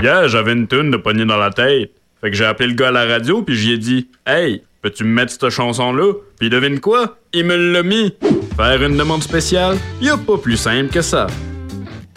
Gars, j'avais une toune de pogner dans la tête. Fait que j'ai appelé le gars à la radio puis j'y ai dit « Hey, peux-tu me mettre cette chanson-là? » Puis devine quoi? Il me l'a mis. Faire une demande spéciale? Y a pas plus simple que ça.